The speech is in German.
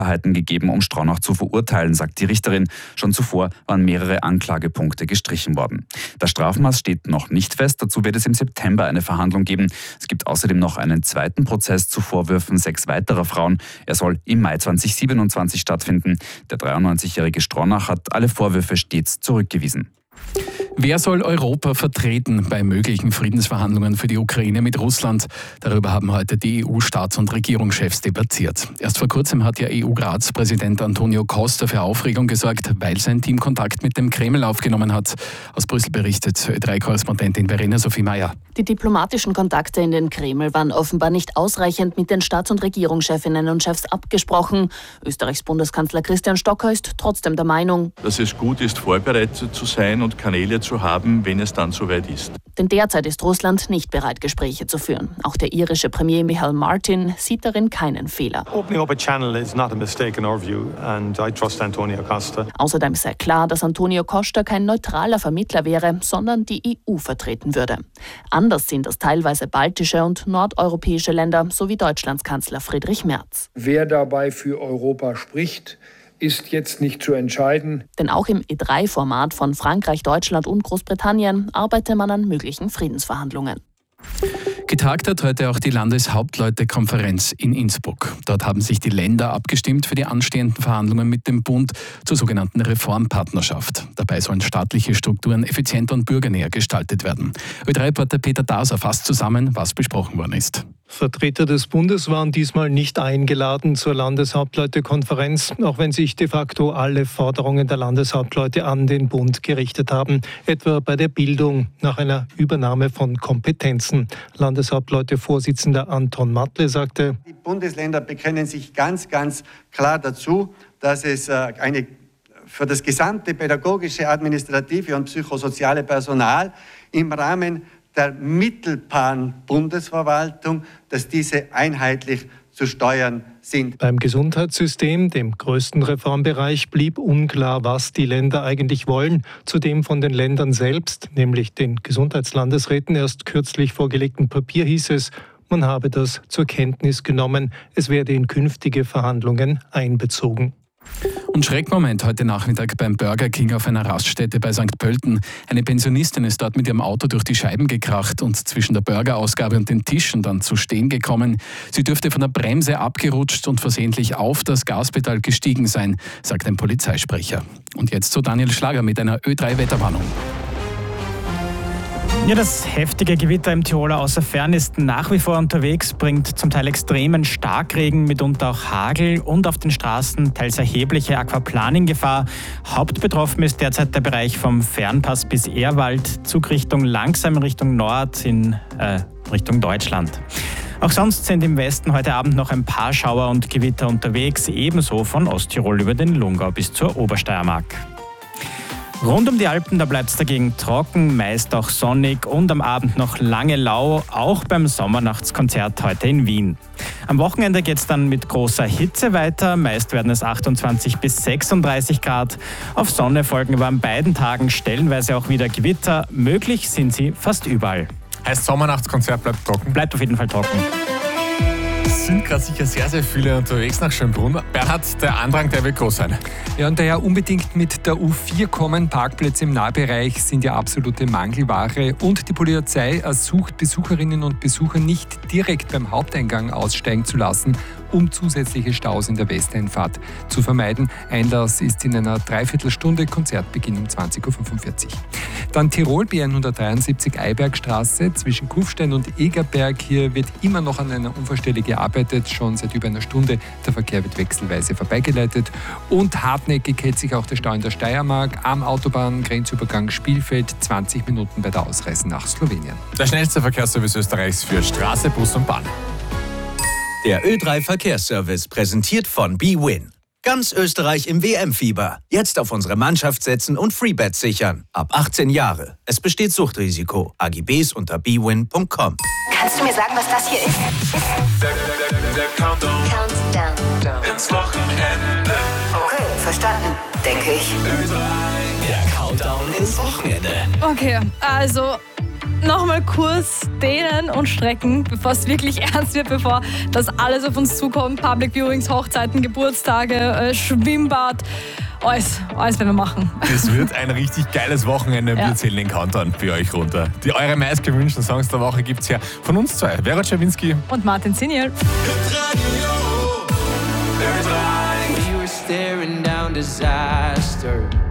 gegeben, um Stronach zu verurteilen, sagt die Richterin. Schon zuvor waren mehrere Anklagepunkte gestrichen worden. Das Strafmaß steht noch nicht fest. Dazu wird es im September eine Verhandlung geben. Es gibt außerdem noch einen zweiten Prozess zu Vorwürfen 6 weiterer Frauen. Er soll im Mai 2027 stattfinden. Der 93-jährige Stronach hat alle Vorwürfe stets zurückgewiesen. Wer soll Europa vertreten bei möglichen Friedensverhandlungen für die Ukraine mit Russland? Darüber haben heute die EU-Staats- und Regierungschefs debattiert. Erst vor kurzem hat ja EU-Ratspräsident Antonio Costa für Aufregung gesorgt, weil sein Team Kontakt mit dem Kreml aufgenommen hat. Aus Brüssel berichtet Ö3-Korrespondentin Verena Sophie Meyer. Die diplomatischen Kontakte in den Kreml waren offenbar nicht ausreichend mit den Staats- und Regierungschefinnen und Chefs abgesprochen. Österreichs Bundeskanzler Christian Stocker ist trotzdem der Meinung, dass es gut ist, vorbereitet zu sein und Kanäle zu haben, wenn es dann soweit ist. Denn derzeit ist Russland nicht bereit, Gespräche zu führen. Auch der irische Premier Michael Martin sieht darin keinen Fehler. Opening up a channel is not a mistake in our view, and I trust Antonio Costa. Außerdem sei klar, dass Antonio Costa kein neutraler Vermittler wäre, sondern die EU vertreten würde. Anders sehen das teilweise baltische und nordeuropäische Länder sowie Deutschlands Kanzler Friedrich Merz. Wer dabei für Europa spricht, ist jetzt nicht zu entscheiden. Denn auch im E3-Format von Frankreich, Deutschland und Großbritannien arbeite man an möglichen Friedensverhandlungen. Getagt hat heute auch die Landeshauptleutekonferenz in Innsbruck. Dort haben sich die Länder abgestimmt für die anstehenden Verhandlungen mit dem Bund zur sogenannten Reformpartnerschaft. Dabei sollen staatliche Strukturen effizienter und bürgernäher gestaltet werden. Ö3-Reporter Peter Daser fasst zusammen, was besprochen worden ist. Vertreter des Bundes waren diesmal nicht eingeladen zur Landeshauptleutekonferenz, auch wenn sich de facto alle Forderungen der Landeshauptleute an den Bund gerichtet haben, etwa bei der Bildung nach einer Übernahme von Kompetenzen. Landeshauptleute-Vorsitzender Anton Matle sagte: Die Bundesländer bekennen sich ganz, ganz klar dazu, dass es für das gesamte pädagogische, administrative und psychosoziale Personal im Rahmen der mittelbaren Bundesverwaltung, dass diese einheitlich zu steuern sind. Beim Gesundheitssystem, dem größten Reformbereich, blieb unklar, was die Länder eigentlich wollen. Zudem von den Ländern selbst, nämlich den Gesundheitslandesräten, erst kürzlich vorgelegten Papier hieß es, man habe das zur Kenntnis genommen. Es werde in künftige Verhandlungen einbezogen. Und Schreckmoment heute Nachmittag beim Burger King auf einer Raststätte bei St. Pölten. Eine Pensionistin ist dort mit ihrem Auto durch die Scheiben gekracht und zwischen der Burgerausgabe und den Tischen dann zu stehen gekommen. Sie dürfte von der Bremse abgerutscht und versehentlich auf das Gaspedal gestiegen sein, sagt ein Polizeisprecher. Und jetzt zu Daniel Schlager mit einer Ö3-Wetterwarnung. Ja, das heftige Gewitter im Tiroler Außerfern ist nach wie vor unterwegs, bringt zum Teil extremen Starkregen, mitunter auch Hagel und auf den Straßen teils erhebliche Aquaplaning-Gefahr. Hauptbetroffen ist derzeit der Bereich vom Fernpass bis Ehrwald, Zugrichtung langsam in Richtung Nord, in Richtung Deutschland. Auch sonst sind im Westen heute Abend noch ein paar Schauer und Gewitter unterwegs, ebenso von Osttirol über den Lungau bis zur Obersteiermark. Rund um die Alpen, da bleibt es dagegen trocken, meist auch sonnig und am Abend noch lange lau, auch beim Sommernachtskonzert heute in Wien. Am Wochenende geht es dann mit großer Hitze weiter, meist werden es 28 bis 36 Grad. Auf Sonne folgen aber an beiden Tagen stellenweise auch wieder Gewitter, möglich sind sie fast überall. Heißt Sommernachtskonzert bleibt trocken? Bleibt auf jeden Fall trocken. Es sind gerade sicher sehr, sehr viele unterwegs nach Schönbrunn. Bernhard, der Andrang, der wird groß sein. Ja, und daher unbedingt mit der U4 kommen. Parkplätze im Nahbereich sind ja absolute Mangelware. Und die Polizei ersucht Besucherinnen und Besucher nicht direkt beim Haupteingang aussteigen zu lassen, um zusätzliche Staus in der Westeinfahrt zu vermeiden. Einlass ist in einer Dreiviertelstunde, Konzertbeginn um 20.45 Uhr. Dann Tirol B173 Eibergstraße zwischen Kufstein und Egerberg. Hier wird immer noch an einer Unfallstelle gearbeitet, schon seit über einer Stunde. Der Verkehr wird wechselweise vorbeigeleitet. Und hartnäckig hält sich auch der Stau in der Steiermark am Autobahngrenzübergang Spielfeld, 20 Minuten bei der Ausreise nach Slowenien. Der schnellste Verkehrsservice Österreichs für Straße, Bus und Bahn. Der Ö3 Verkehrsservice präsentiert von bwin. Ganz Österreich im WM-Fieber. Jetzt auf unsere Mannschaft setzen und Freebets sichern. Ab 18 Jahre. Es besteht Suchtrisiko. AGBs unter bwin.com. Kannst du mir sagen, was das hier ist? Der Countdown ins Wochenende. Okay, verstanden, denke ich. Der Countdown ins Wochenende. Okay, also nochmal Kurs dehnen und strecken, bevor es wirklich ernst wird, bevor das alles auf uns zukommt. Public Viewings, Hochzeiten, Geburtstage, Schwimmbad. Alles werden wir machen. Das wird ein richtig geiles Wochenende. Wir zählen den Countdown für euch runter. Die eure meist gewünschten Songs der Woche gibt es ja von uns zwei. Vera Czerwinski und Martin Siniel. We were staring down disaster.